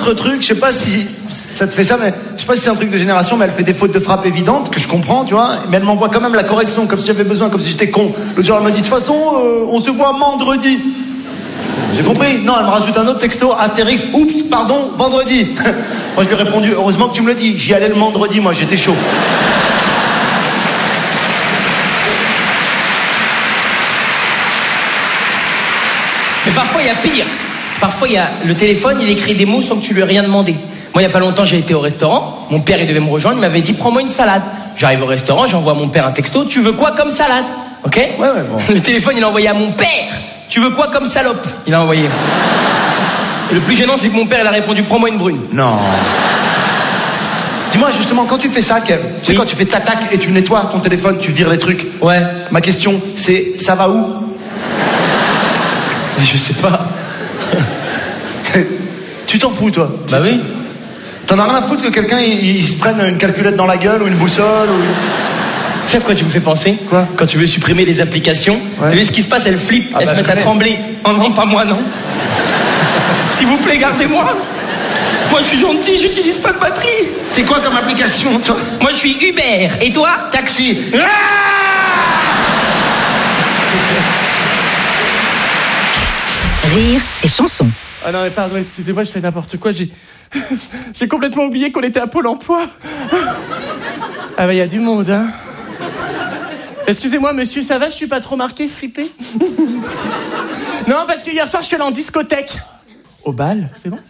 autre truc, je sais pas si ça te fait ça, mais je sais pas si c'est un truc de génération, mais elle fait des fautes de frappe évidentes, que je comprends, tu vois, mais elle m'envoie quand même la correction, comme si j'avais besoin, comme si j'étais con. L'autre jour, elle m'a dit, de toute façon, on se voit vendredi. J'ai compris. Non, elle me rajoute un autre texto, Astérix, oups, pardon, vendredi. Moi, je lui ai répondu, heureusement que tu me le dis, j'y allais le vendredi, moi, j'étais chaud. Mais parfois, il y a pire. Parfois, il y a le téléphone, il écrit des mots sans que tu lui aies rien demandé. Moi, il y a pas longtemps, j'ai été au restaurant. Mon père, il devait me rejoindre. Il m'avait dit, prends-moi une salade. J'arrive au restaurant, j'envoie à mon père un texto. Tu veux quoi comme salade? Ok? Ouais, bon. Le téléphone, il a envoyé à mon père. Tu veux quoi comme salope? Il a envoyé. Et le plus gênant, c'est que mon père, il a répondu, prends-moi une brune. Non. Dis-moi, justement, quand tu fais ça, Kev, tu sais, quand tu fais tac et tu nettoies ton téléphone, tu vires les trucs. Ouais. Ma question, c'est, ça va où? Je sais pas. Tu t'en fous, toi? Bah oui. T'en as rien à foutre que quelqu'un il se prenne une calculette dans la gueule ou une boussole ou... Tu sais à quoi tu me fais penser? Quoi? Quand tu veux supprimer les applications, ouais. Tu sais ce qui se passe, elles flippent, ah elles bah se mettent à trembler. Oh non, pas moi, non. S'il vous plaît, gardez-moi. Moi, je suis gentil, j'utilise pas de batterie. C'est quoi comme application, toi? Moi, je suis Uber. Et toi? Taxi. Rire et chanson. Ah non mais pardon, excusez-moi, je fais n'importe quoi, j'ai complètement oublié qu'on était à Pôle emploi. Ah bah il y a du monde, hein. Excusez-moi monsieur, ça va, je suis pas trop marqué, fripé? Non, parce que hier soir je suis allé en discothèque. Au bal, c'est bon?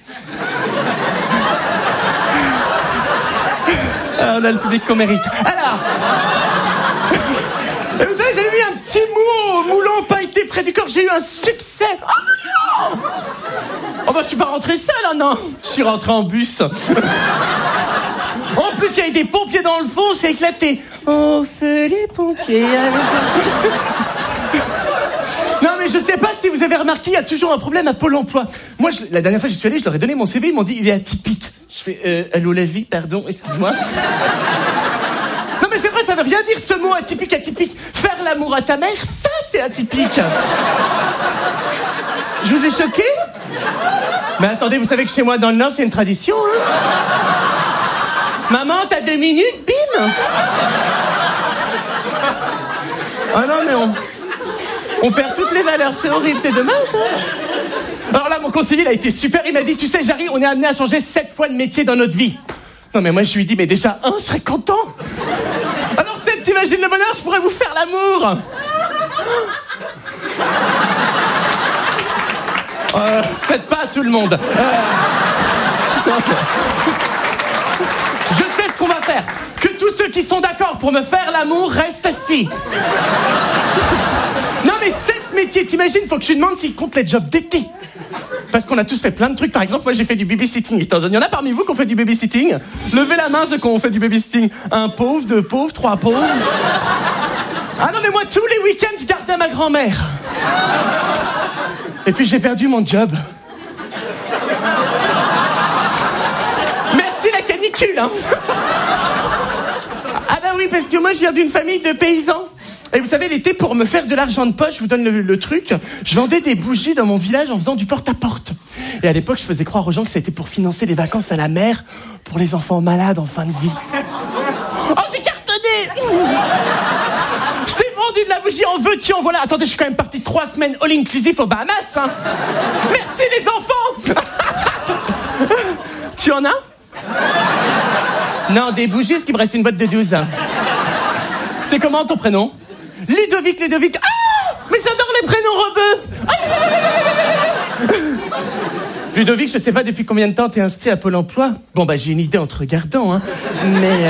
Ah, on a le public qu'on mérite. Alors, vous savez, j'avais mis un petit mot au moulon pailleté près du corps, j'ai eu un succès. Oh non! Oh bah je suis pas rentré seul, hein, non. Je suis rentré en bus. En plus, il y avait des pompiers dans le fond, c'est éclaté. On fait les pompiers. Non mais je sais pas si vous avez remarqué, il y a toujours un problème à Pôle emploi. Moi, la dernière fois que j'y suis allé, je leur ai donné mon CV, ils m'ont dit il est atypique. Je fais allô la vie, pardon, excuse-moi. Non mais c'est vrai, ça veut rien dire ce mot atypique. Faire l'amour à ta mère, ça c'est atypique. Je vous ai choqué? Mais attendez, vous savez que chez moi dans le Nord, c'est une tradition, hein? Maman, t'as 2 minutes, bim. Ah non, mais on perd toutes les valeurs, c'est horrible, c'est dommage, hein? Alors là, mon conseiller, il a été super, il m'a dit, tu sais, Jarry, on est amené à changer 7 fois de métier dans notre vie. Non, mais moi, je lui dis, mais déjà, je serais content. Alors, 7, t'imagines le bonheur, je pourrais vous faire l'amour. Faites pas à tout le monde. Je sais ce qu'on va faire. Que tous ceux qui sont d'accord pour me faire l'amour restent assis. Non, mais 7 métiers, t'imagines, faut que je lui demande s'il compte les jobs d'été. Parce qu'on a tous fait plein de trucs. Par exemple, moi j'ai fait du babysitting. Il y en a parmi vous qui ont fait du babysitting? Levez la main ceux qui ont fait du babysitting. 1 pauvre, 2 pauvres, 3 pauvres. Ah non mais moi tous les week-ends je gardais ma grand-mère. Et puis j'ai perdu mon job. Merci la canicule, hein. Ah bah oui, parce que moi je viens d'une famille de paysans. Et vous savez, l'été, pour me faire de l'argent de poche, je vous donne le truc, je vendais des bougies dans mon village en faisant du porte-à-porte. Et à l'époque, je faisais croire aux gens que c'était pour financer les vacances à la mer pour les enfants malades en fin de vie. Oh, j'ai cartonné! Je t'ai vendu de la bougie, en veux-tu, en voilà. Attendez, je suis quand même parti 3 semaines all-inclusive aux Bahamas, hein. Merci les enfants. Tu en as? Non, des bougies, parce qu'il me reste une boîte de 12. C'est comment ton prénom? Ludovic. Ah! Mais j'adore les prénoms rebeux. Ludovic, je sais pas depuis combien de temps t'es inscrit à Pôle emploi. Bon, bah, j'ai une idée en te regardant, hein. Mais,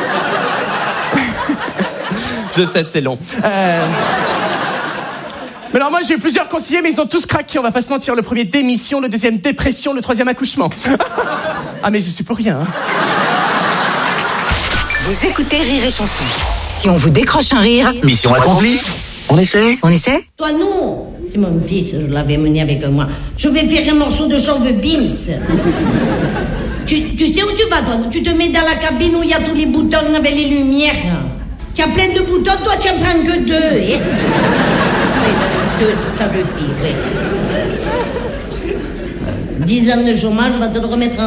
je sais, c'est long. Mais alors moi, j'ai eu plusieurs conseillers, mais ils ont tous craqué, on va pas se mentir. Le premier, démission, le deuxième, dépression, le troisième, accouchement. Ah, mais je suis pour rien, hein. Vous écoutez Rire et Chanson. Si on vous décroche un rire... Mission accomplie. On essaie? Toi, non. C'est mon fils, je l'avais mené avec moi. Je vais faire un morceau de chauve Beans. Tu sais où tu vas, toi? Tu te mets dans la cabine où il y a tous les boutons avec les lumières. Tu as plein de boutons, toi, tu en prends que 2. Hein? Oui, 2, ça suffit, oui. 10 ans de chômage, va te le remettre en